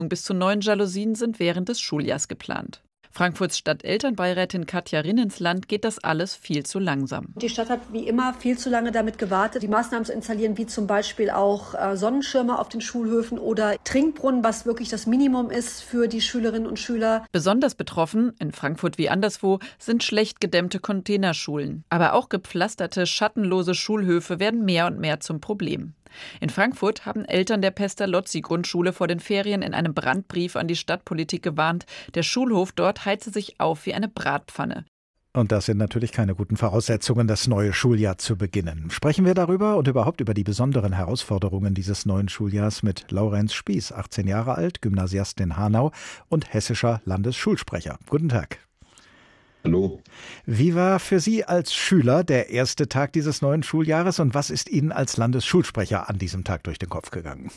bis zu 9 Jalousien sind während des Schuljahrs geplant. Frankfurts Stadtelternbeirätin Katja Rinnensland geht das alles viel zu langsam. Die Stadt hat wie immer viel zu lange damit gewartet, die Maßnahmen zu installieren, wie zum Beispiel auch Sonnenschirme auf den Schulhöfen oder Trinkbrunnen, was wirklich das Minimum ist für die Schülerinnen und Schüler. Besonders betroffen, in Frankfurt wie anderswo, sind schlecht gedämmte Containerschulen. Aber auch gepflasterte, schattenlose Schulhöfe werden mehr und mehr zum Problem. In Frankfurt haben Eltern der Pestalozzi-Grundschule vor den Ferien in einem Brandbrief an die Stadtpolitik gewarnt, der Schulhof dort heize sich auf wie eine Bratpfanne. Und das sind natürlich keine guten Voraussetzungen, das neue Schuljahr zu beginnen. Sprechen wir darüber und überhaupt über die besonderen Herausforderungen dieses neuen Schuljahrs mit Laurenz Spieß, 18 Jahre alt, Gymnasiast in Hanau und hessischer Landesschulsprecher. Guten Tag. Hallo. Wie war für Sie als Schüler der erste Tag dieses neuen Schuljahres und was ist Ihnen als Landesschulsprecher an diesem Tag durch den Kopf gegangen?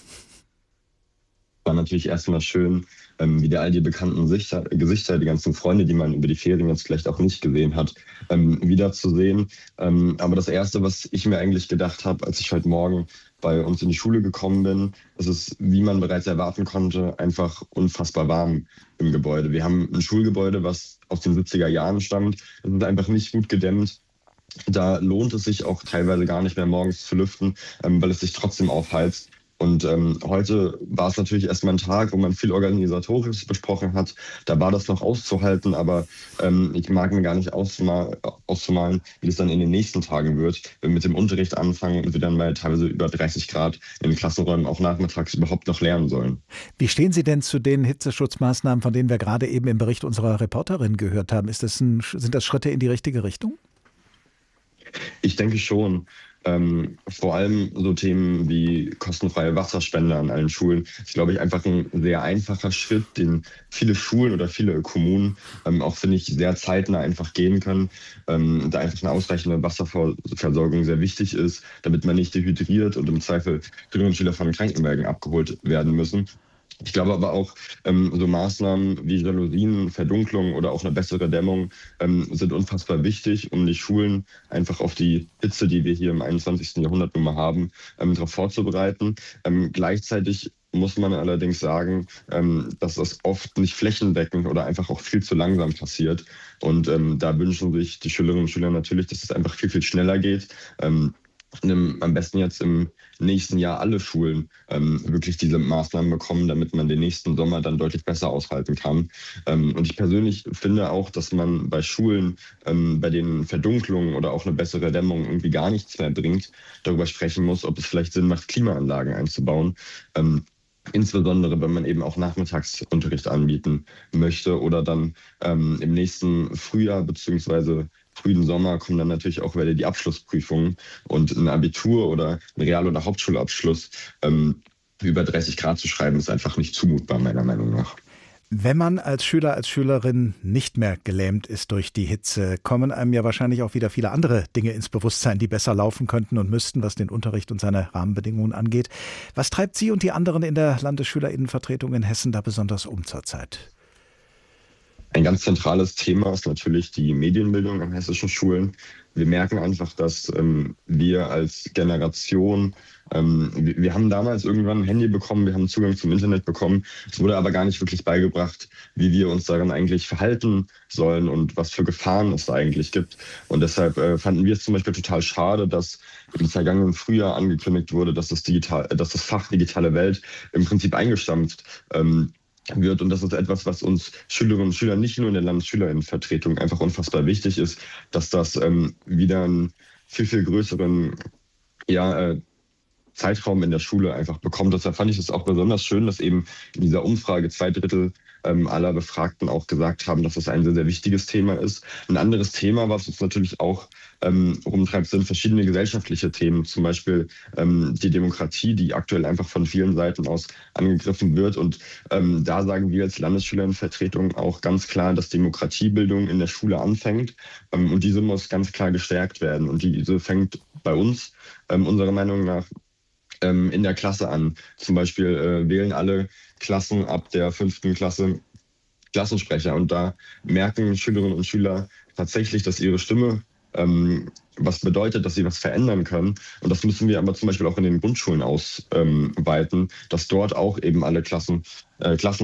War natürlich erstmal schön, wieder all die bekannten Gesichter, die ganzen Freunde, die man über die Ferien jetzt vielleicht auch nicht gesehen hat, wiederzusehen. Aber das Erste, was ich mir eigentlich gedacht habe, als ich heute Morgen bei uns in die Schule gekommen bin, es ist, wie man bereits erwarten konnte, einfach unfassbar warm im Gebäude. Wir haben ein Schulgebäude, was aus den 70er Jahren stammt. Es ist einfach nicht gut gedämmt. Da lohnt es sich auch teilweise gar nicht mehr morgens zu lüften, weil es sich trotzdem aufheizt. Und heute war es natürlich erstmal ein Tag, wo man viel Organisatorisches besprochen hat. Da war das noch auszuhalten, aber ich mag mir gar nicht auszumalen, wie das dann in den nächsten Tagen wird, wenn wir mit dem Unterricht anfangen und wir dann bei teilweise über 30 Grad in den Klassenräumen auch nachmittags überhaupt noch lernen sollen. Wie stehen Sie denn zu den Hitzeschutzmaßnahmen, von denen wir gerade eben im Bericht unserer Reporterin gehört haben? Sind das Schritte in die richtige Richtung? Ich denke schon. Vor allem so Themen wie kostenfreie Wasserspender an allen Schulen ist, glaube ich, einfach ein sehr einfacher Schritt, den viele Schulen oder viele Kommunen auch, finde ich, sehr zeitnah einfach gehen können. Da einfach eine ausreichende Wasserversorgung sehr wichtig ist, damit man nicht dehydriert und im Zweifel Schülerinnen und Schüler von Krankenwagen abgeholt werden müssen. Ich glaube aber auch, so Maßnahmen wie Jalousien, Verdunklung oder auch eine bessere Dämmung sind unfassbar wichtig, um die Schulen einfach auf die Hitze, die wir hier im 21. Jahrhundert nun mal haben, darauf vorzubereiten. Gleichzeitig muss man allerdings sagen, dass das oft nicht flächendeckend oder einfach auch viel zu langsam passiert. Und da wünschen sich die Schülerinnen und Schüler natürlich, dass es einfach viel, viel schneller geht. Am besten jetzt im nächsten Jahr alle Schulen wirklich diese Maßnahmen bekommen, damit man den nächsten Sommer dann deutlich besser aushalten kann. Und ich persönlich finde auch, dass man bei Schulen, bei den Verdunklungen oder auch eine bessere Dämmung irgendwie gar nichts mehr bringt, darüber sprechen muss, ob es vielleicht Sinn macht, Klimaanlagen einzubauen. Insbesondere, wenn man eben auch Nachmittagsunterricht anbieten möchte oder dann im nächsten Frühjahr bzw. frühen Sommer kommen dann natürlich auch wieder die Abschlussprüfungen und ein Abitur oder ein Real- oder Hauptschulabschluss über 30 Grad zu schreiben, ist einfach nicht zumutbar, meiner Meinung nach. Wenn man als Schüler, als Schülerin nicht mehr gelähmt ist durch die Hitze, kommen einem ja wahrscheinlich auch wieder viele andere Dinge ins Bewusstsein, die besser laufen könnten und müssten, was den Unterricht und seine Rahmenbedingungen angeht. Was treibt Sie und die anderen in der Landesschülerinnenvertretung in Hessen da besonders um zurzeit? Ein ganz zentrales Thema ist natürlich die Medienbildung an hessischen Schulen. Wir merken einfach, dass wir als Generation, wir haben damals irgendwann ein Handy bekommen, wir haben Zugang zum Internet bekommen. Es wurde aber gar nicht wirklich beigebracht, wie wir uns darin eigentlich verhalten sollen und was für Gefahren es da eigentlich gibt. Und deshalb fanden wir es zum Beispiel total schade, dass im vergangenen Frühjahr angekündigt wurde, dass das Fach digitale Welt im Prinzip eingestampft wird. Und das ist etwas, was uns Schülerinnen und Schüler nicht nur in der Landesschülerinnenvertretung einfach unfassbar wichtig ist, dass das wieder einen viel, viel größeren Zeitraum in der Schule einfach bekommt. Deshalb fand ich es auch besonders schön, dass eben in dieser Umfrage 2/3 aller Befragten auch gesagt haben, dass das ein sehr, sehr wichtiges Thema ist. Ein anderes Thema, was uns natürlich auch rumtreibt, sind verschiedene gesellschaftliche Themen, zum Beispiel die Demokratie, die aktuell einfach von vielen Seiten aus angegriffen wird. Und da sagen wir als Landesschülerinnenvertretung auch ganz klar, dass Demokratiebildung in der Schule anfängt. Und diese muss ganz klar gestärkt werden. Und diese fängt bei uns, unserer Meinung nach, in der Klasse an. Zum Beispiel wählen alle Klassen ab der 5. Klasse Klassensprecher. Und da merken Schülerinnen und Schüler tatsächlich, dass ihre Stimme was bedeutet, dass sie was verändern können. Und das müssen wir aber zum Beispiel auch in den Grundschulen ausweiten, dass dort auch eben alle Klassen